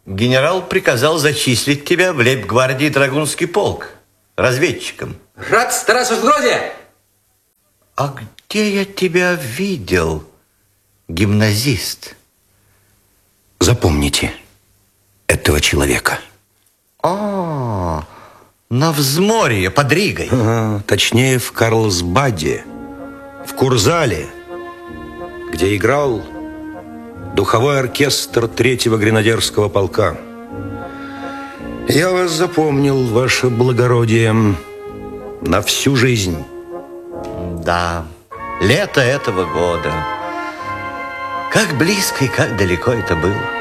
Генерал приказал зачислить тебя в лейб-гвардии Драгунский полк разведчиком. Рад стараться вроде. А где я тебя видел, гимназист? Запомните этого человека. На взморье под Ригой. Точнее, в Карлсбаде, в Курзале, где играл духовой оркестр 3-го гренадерского полка. Я вас запомнил, ваше благородие, на всю жизнь. Да, лето этого года. Как близко и как далеко это было.